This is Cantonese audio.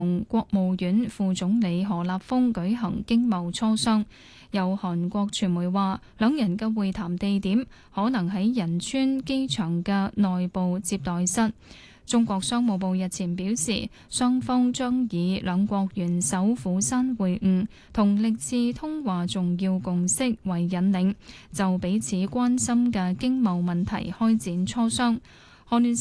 同國務院副總理何立峰舉行經貿磋商。有韓國傳媒話，兩人嘅會談地點可能喺仁川機場嘅內部接待室。中國商務部日前表示，雙方將以兩國元首釜山會晤同歷次通話重要共識為引領，就彼此關心嘅經貿問題開展磋商。韓聯